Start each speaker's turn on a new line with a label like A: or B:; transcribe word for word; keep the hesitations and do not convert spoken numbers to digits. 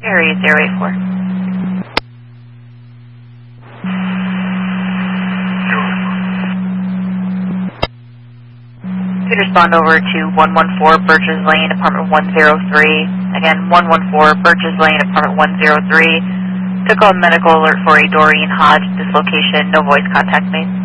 A: Area zero eight four. Could respond over to one one four Birches Lane, apartment one zero three. Again, one one four Birches Lane, apartment one zero three. Took a medical alert for a Doreen Hodge dislocation. No voice contact made.